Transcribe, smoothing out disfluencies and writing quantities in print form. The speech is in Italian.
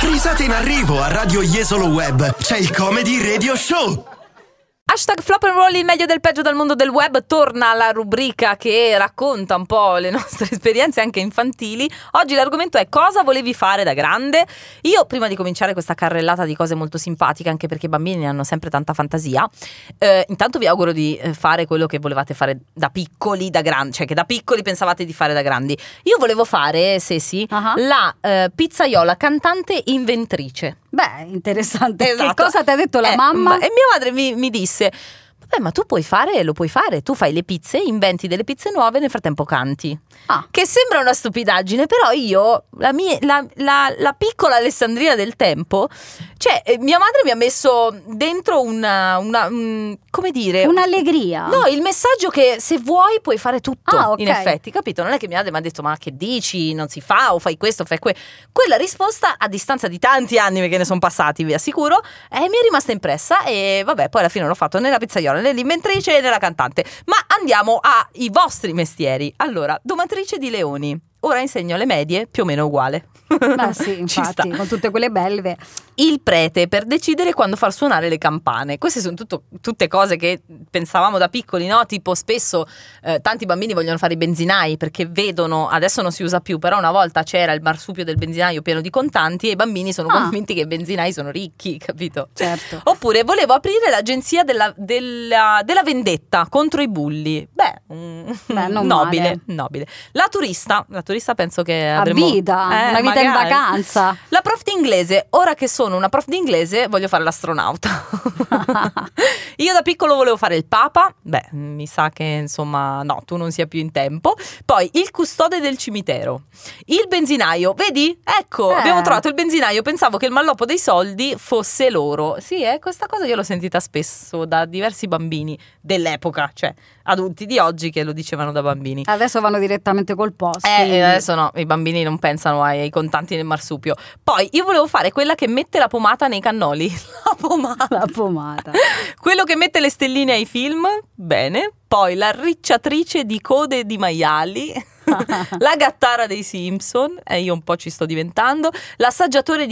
Risate in arrivo a Radio Jesolo Web. C'è il Comedy Radio Show. Hashtag Flop and Roll, il meglio del peggio dal mondo del web. Torna la rubrica che racconta un po' le nostre esperienze anche infantili. Oggi l'argomento è: cosa volevi fare da grande? Io, prima di cominciare questa carrellata di cose molto simpatiche, anche perché i bambini hanno sempre tanta fantasia, intanto vi auguro di fare quello che volevate fare da piccoli, da grandi, cioè che da piccoli pensavate di fare da grandi. Io volevo fare, la pizzaiola cantante inventrice. Beh, interessante. Esatto. Che cosa ti ha detto la mamma? E mia madre mi disse: vabbè, ma tu lo puoi fare, tu fai le pizze, inventi delle pizze nuove e nel frattempo canti. Che sembra una stupidaggine, però io, la piccola Alessandrina del tempo, cioè mia madre mi ha messo dentro come dire, un'allegria. No, il messaggio che se vuoi puoi fare tutto, okay. in effetti, capito? Non è che mia madre mi ha detto: ma che dici, non si fa, o fai questo, fai quella risposta a distanza di tanti anni, perché ne sono passati, vi assicuro, mi è rimasta impressa. E vabbè, poi alla fine l'ho fatto nella pizzaiola, nell'inventrice e nella cantante. Ma andiamo ai vostri mestieri. Allora, domatrice di leoni. Ora insegno alle medie, più o meno uguale. Beh sì, infatti, con tutte quelle belve. Il prete per decidere quando far suonare le campane. Queste sono tutte cose che pensavamo da piccoli, no? Tipo spesso tanti bambini vogliono fare i benzinai perché vedono, adesso non si usa più, però una volta c'era il marsupio del benzinaio pieno di contanti e i bambini sono convinti che i benzinai sono ricchi, capito? Certo. Oppure volevo aprire l'agenzia della vendetta contro i bulli. non nobile, male. nobile. La turista penso che avremo una vita magari. in vacanza. La prof di inglese. Ora che sono una prof di inglese voglio fare l'astronauta. Io da piccolo volevo fare il papa. Beh, mi sa che insomma no, tu non sia più in tempo. Poi il custode del cimitero, il benzinaio. Vedi? Ecco, abbiamo trovato il benzinaio. Pensavo che il malloppo dei soldi fosse loro. Sì, questa cosa io l'ho sentita spesso da diversi bambini dell'epoca, cioè adulti di oggi che lo dicevano da bambini. Adesso vanno direttamente col post. Adesso no, i bambini non pensano ai contanti nel marsupio. Poi io volevo fare quella che mette la pomata nei cannoli. La pomata. Quello che mette le stelline ai film. Bene. Poi la ricciatrice di code di maiali. La gattara dei Simpson. Io un po' ci sto diventando. L'assaggiatore